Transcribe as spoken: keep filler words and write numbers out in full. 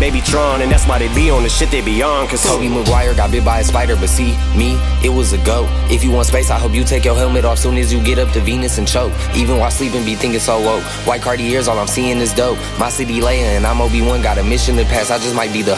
they be Tron, and that's why they be on the shit they be on. Cause Tobey Maguire got bit by a spider, but see, me, it was a go. If you want space, I hope you take your helmet off soon as you get up to Venus and choke. Even while sleeping, be thinking so woke. White Cartiers, all I'm seeing is dope. My city laying, and I'm Obi-Wan, got a mission to pass, I just might be the